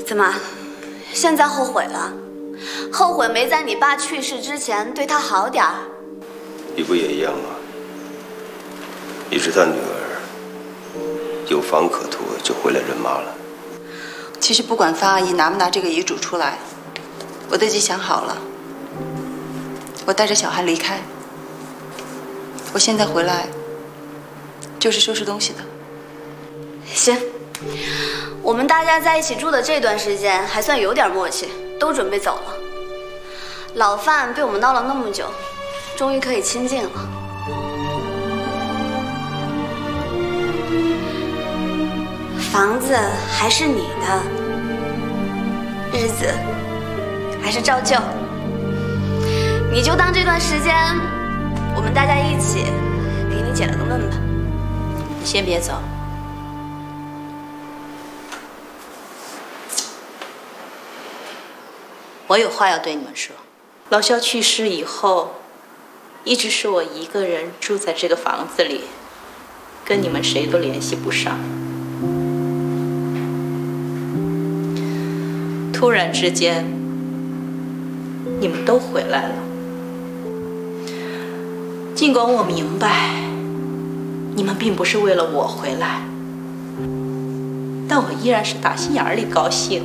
怎么，现在后悔了？后悔没在你爸去世之前对他好点儿？ 你不也一样吗？你是他女儿，有房可托就回来认妈了。 其实不管方阿姨拿不拿这个遗嘱出来，我都已经想好了。我带着小韩离开，我现在回来就是收拾东西的。 行，我们大家在一起住的这段时间还算有点默契，都准备走了。老范被我们闹了那么久，终于可以清静了。房子还是你的，日子还是照旧。你就当这段时间，我们大家一起给你解了个闷吧。 你先别走。我有话要对你们说。老肖去世以后，一直是我一个人住在这个房子里，跟你们谁都联系不上。突然之间，你们都回来了。尽管我明白，你们并不是为了我回来，但我依然是打心眼里高兴，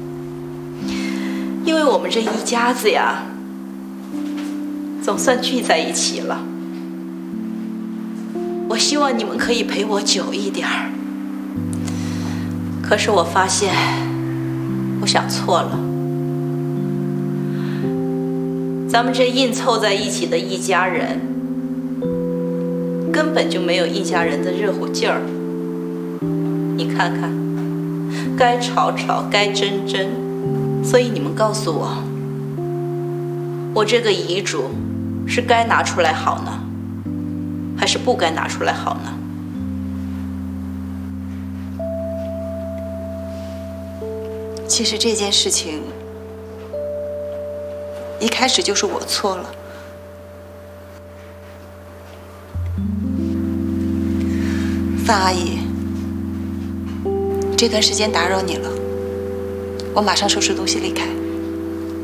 因为我们这一家子呀，总算聚在一起了。我希望你们可以陪我久一点儿，可是我发现，我想错了。咱们这硬凑在一起的一家人，根本就没有一家人的热乎劲儿。你看看，该吵吵，该争争。所以你们告诉我，我这个遗嘱是该拿出来好呢，还是不该拿出来好呢？ 其实这件事情一开始就是我错了。范阿姨，这段时间打扰你了，我马上收拾东西离开。